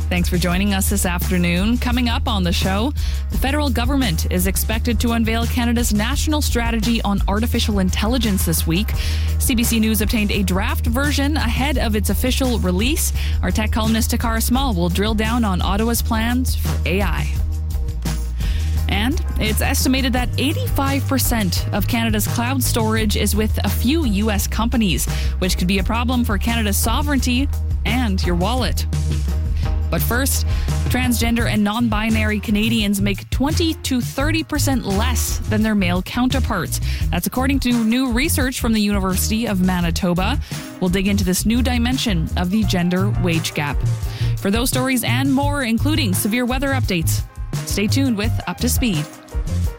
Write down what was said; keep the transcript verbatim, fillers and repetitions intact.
Thanks for joining us this afternoon. Coming up on the show, the federal government is expected to unveil Canada's national strategy on artificial intelligence this week. C B C News obtained a draft version ahead of its official release. Our tech columnist Takara Small will drill down on Ottawa's plans for A I. And it's estimated that eighty-five percent of Canada's cloud storage is with a few U S companies, which could be a problem for Canada's sovereignty and your wallet. But first, transgender and non-binary Canadians make twenty to thirty percent less than their male counterparts. That's according to new research from the University of Manitoba. We'll dig into this new dimension of the gender wage gap. For those stories and more, including severe weather updates, stay tuned with Up to Speed.